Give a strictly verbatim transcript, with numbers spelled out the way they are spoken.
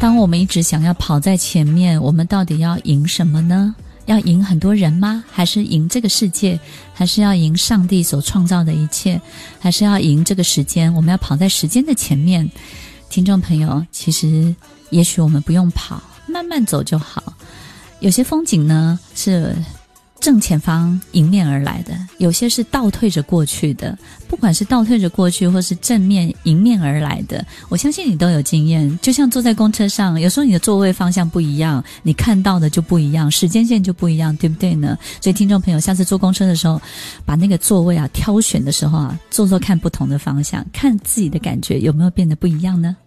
当我们一直想要跑在前面，我们到底要赢什么呢？要赢很多人吗？还是赢这个世界？还是要赢上帝所创造的一切？还是要赢这个时间？我们要跑在时间的前面。听众朋友，其实也许我们不用跑，慢慢走就好。有些风景呢是正前方迎面而来的，有些是倒退着过去的。不管是倒退着过去或是正面迎面而来的，我相信你都有经验。就像坐在公车上，有时候你的座位方向不一样，你看到的就不一样，时间线就不一样，对不对呢？所以听众朋友，下次坐公车的时候，把那个座位啊挑选的时候啊，坐坐看不同的方向，看自己的感觉有没有变得不一样呢？